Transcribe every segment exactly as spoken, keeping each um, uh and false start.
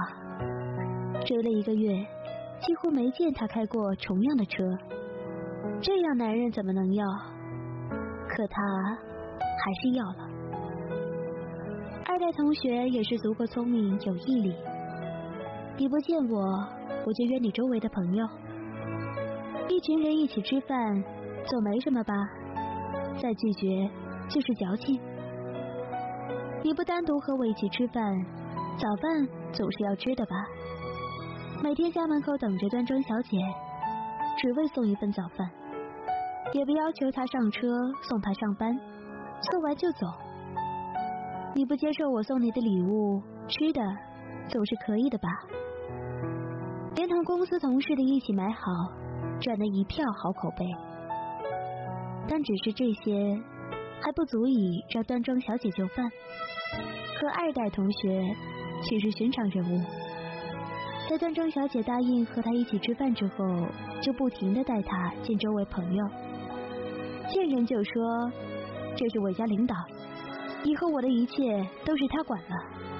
追了一个月，几乎没见他开过重样的车。这样男人怎么能要？可他还是要了。二代同学也是足够聪明有毅力，你不见我，我就约你周围的朋友，一群人一起吃饭，总没什么吧？再拒绝就是矫情。你不单独和我一起吃饭，早饭总是要吃的吧？每天家门口等着端庄小姐，只为送一份早饭，也不要求她上车送她上班，送完就走。你不接受我送你的礼物，吃的总是可以的吧？连同公司同事的一起买好，赚了一票好口碑。但只是这些还不足以让端庄小姐就范。可二代同学却是寻常人物，在端庄小姐答应和他一起吃饭之后，就不停地带他见周围朋友，见人就说这是我家领导，以后我的一切都是他管了。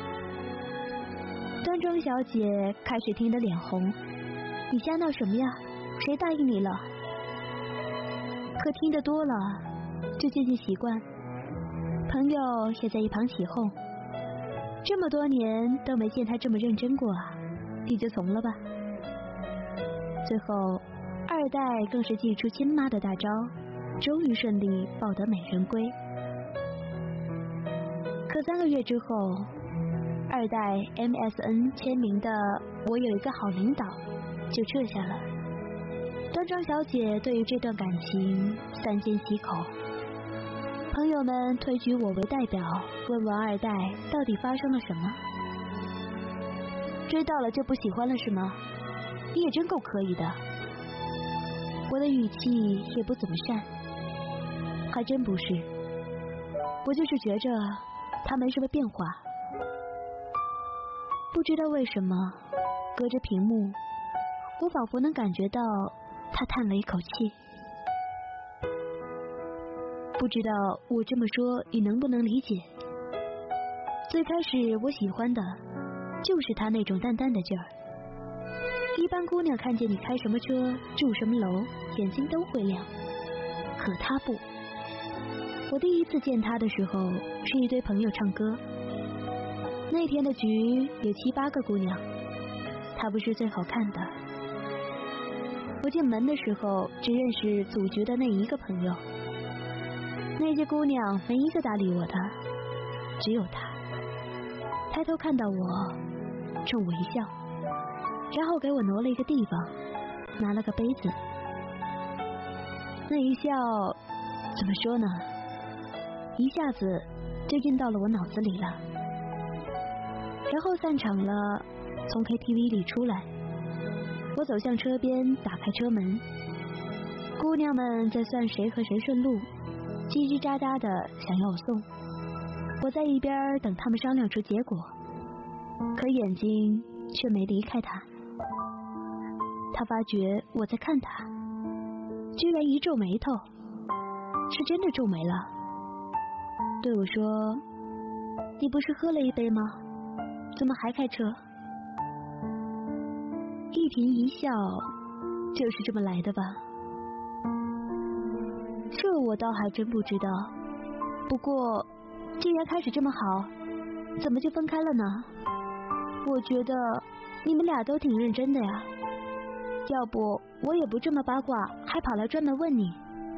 端庄小姐开始听得脸红，你瞎闹什么呀？谁答应你了？可听得多了就渐渐习惯，朋友也在一旁起哄，这么多年都没见他这么认真过啊，你就从了吧。最后二代更是祭出亲妈的大招，终于顺利抱得美人归。可三个月之后，二代 M S N 签名的我有一个好领导就撤下了。端庄小姐对于这段感情三缄其口，朋友们推举我为代表，问问二代到底发生了什么。追到了就不喜欢了是吗？你也真够可以的。我的语气也不怎么善，还真不是，我就是觉着他没什么变化。不知道为什么，隔着屏幕，我仿佛能感觉到他叹了一口气。不知道我这么说你能不能理解？最开始我喜欢的就是他那种淡淡的劲儿。一般姑娘看见你开什么车住什么楼，眼睛都会亮，可他不。我第一次见他的时候是一堆朋友唱歌，那天的局有七八个姑娘，他不是最好看的。我进门的时候只认识组局的那一个朋友，那些姑娘没一个搭理我的，只有他。抬头看到我，冲我一笑，然后给我挪了一个地方，拿了个杯子。那一笑怎么说呢，一下子就印到了我脑子里了。然后散场了，从 K T V 里出来，我走向车边，打开车门，姑娘们在算谁和谁顺路，叽叽喳喳的想要我送。我在一边等他们商量出结果，可眼睛却没离开他。他发觉我在看他，居然一皱眉头，是真的皱眉了，对我说，你不是喝了一杯吗？怎么还开车？一颦一笑就是这么来的吧？这我倒还真不知道，不过既然开始这么好，怎么就分开了呢？我觉得你们俩都挺认真的呀，要不我也不这么八卦，还跑来专门问你。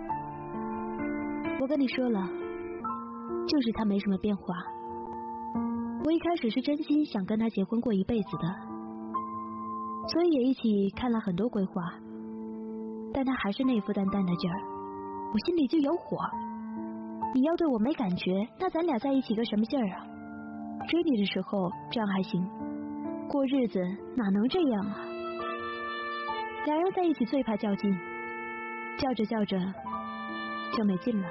我跟你说了，就是他没什么变化。我一开始是真心想跟他结婚过一辈子的，所以也一起看了很多规划，但他还是那副淡淡的劲儿，我心里就有火。你要对我没感觉，那咱俩在一起个什么劲儿啊？追你的时候这样还行，过日子哪能这样啊？俩人在一起最怕较劲，较着较着就没劲了。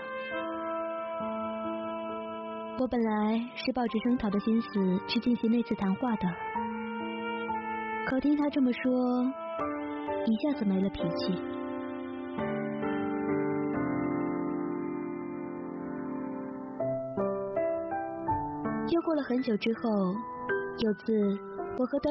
我本来是抱着声讨的心思去进行那次谈话的，可听他这么说，一下子没了脾气。又过了很久之后，有次我和端